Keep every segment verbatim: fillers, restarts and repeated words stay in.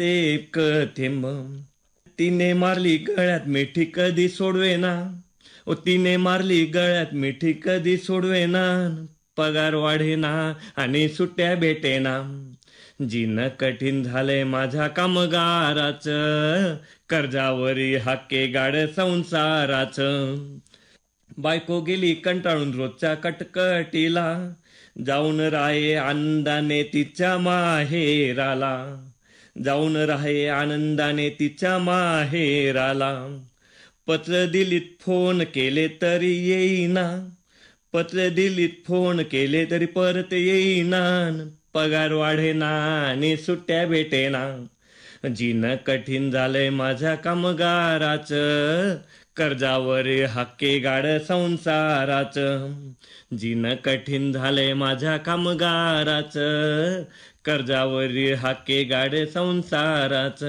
एक थेंब तिने मारली गळ्यात मिठी कधी सोडवेना. ओ तिने मारली गळ्यात मिठी कधी सोडवेना. पगार वाढेना आणि सुट्ट्या भेटेना. जीनं कठीण झालंय माझ्या कामगाराच. कर्जावरी हाके गाड संसाराच. बायको गेली कंटाळून रोजच्या कटकटीला. जाऊन राहे आनंदाने तिच्या माहेराला. जाऊन राहे आनंदाने तिच्या माहेराला. पत्र दिलीत फोन केले तरी येईना. पत्र दिलीत फोन केले तरी परत येईना. पगार वाढेना आणि सुट्ट्या भेटेना. जीनं कठीण झालंय माझ्या कामगाराच. कर्जावर हाके गाड संसाराच. जीनं कठीण झालंय माझ्या कामगाराच. कर्जावर हाके गाड संसाराच.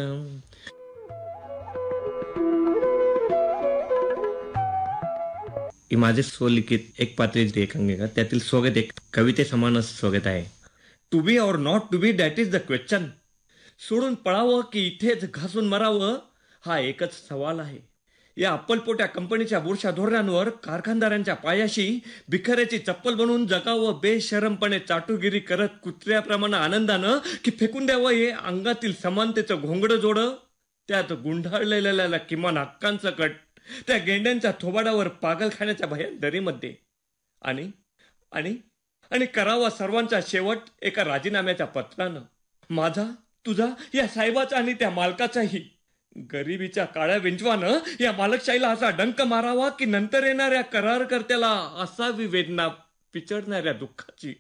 ही माझे स्वलिखित एक पात्रीची एकांकिका, त्यातील स्वागत एक कविते समानच स्वागत आहे. To be or not to be that is the question. सोडून पळावं की इथेच घासून मरावं हा एकच सवाल आहे. या अप्पलपोट्या कंपनीच्या बुरशा धोरणांवर कारखानदारांच्या पायाशी भिकाऱ्याची चप्पल बनवून जगावं बेशरमपणे चाटुगिरी करत कुत्र्याप्रमाणे आनंदानं, की फेकून द्यावं हे अंगातील समानतेचं घोंगडं जोडं. त्यात गुंढाळलेल्या किमान हक्कांचं कट. त्या गेंड्यांच्या थोबाडावर पागलखान्याच्या भयान दरीमध्ये. आणि आणि आणि करावा सर्वांचा शेवट एका राजीनाम्याच्या पत्रानं. माझा, तुझा, या साहेबाचा आणि त्या मालकाचाही. गरिबीच्या काळ्या विंचवानं या मालकशाहीला असा डंक मारावा की नंतर येणाऱ्या करारकर्त्याला असावी वेदना पिचडणाऱ्या दुःखाची.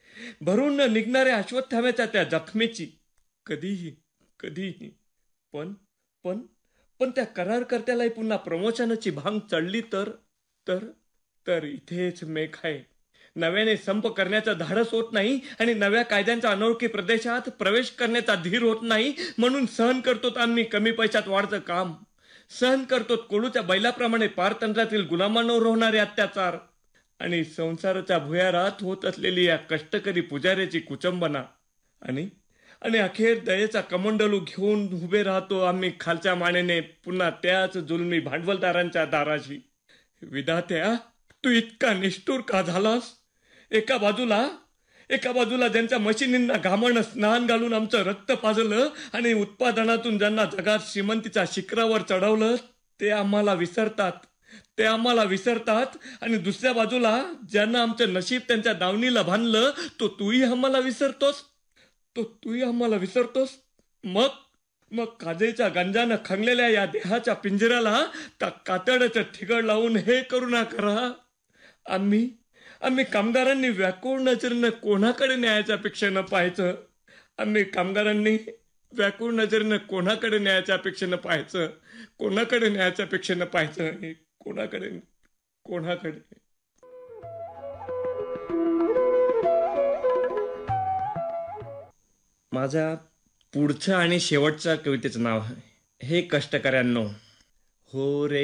भरून न निघणाऱ्या अश्वत्थाम्याच्या त्या जखमेची. कधीही कधीही पण पण पण त्या करारकर्त्यालाही पुन्हा प्रमोशनची भांग चढली तर तर तर इथेच मेघ आहे. नव्याने संप करण्याचं धाडस होत नाही आणि नव्या कायद्यांच्या अनोळखी प्रदेशात प्रवेश करण्याचा धीर होत नाही. म्हणून सहन करतोत आम्ही कमी पैशात वाढतं काम. सहन करतोत कोळूच्या बैलाप्रमाणे पारतंत्र्यातील गुलामांवर होणारे अत्याचार. आणि संसाराच्या भुयारात होत असलेली या कष्टकरी पुजाऱ्याची कुचंबना. आणि आणि अखेर दयेचा कमंडलू घेऊन उभे राहतो आम्ही खालच्या मानेने पुन्हा त्याच जुलमी भांडवलदारांच्या दाराशी. विधात्या, तू इतका निष्ठुर का झालास? एका बाजूला एका बाजूला ज्यांच्या मशिनींना घामण स्नान घालून आमचं रक्त पाजलं आणि उत्पादनातून ज्यांना जगात श्रीमंतीच्या शिखरावर चढवलं ते आम्हाला विसरतात. ते आम्हाला विसरतात आणि दुसऱ्या बाजूला ज्यांना आमचं नशीब त्यांच्या दावणीला बांधलं तो तूही आम्हाला विसरतोस. तो तूही आम्हाला विसरतोस. मग मग काजेच्या गंजानं खंगलेल्या या देहाच्या पिंजऱ्याला त्या कातड्याचं ठिगळ लावून हे करुणा करा. आम्ही आम्ही कामगारांनी व्याकुळ नजरेनं कोणाकडे न्यायाच्या अपेक्षेनं पाहायचं. आम्ही कामगारांनी व्याकुळ नजरेनं कोणाकडे न्यायाच्या अपेक्षेनं पाहायचं. कोणाकडे न्यायाच्या अपेक्षेनं पाहायचं. कोणाकडे कोणाकडे माझ्या पुढच्या आणि शेवटच्या कवितेचं नाव आहे हे कष्टकऱ्यांनो. हो रे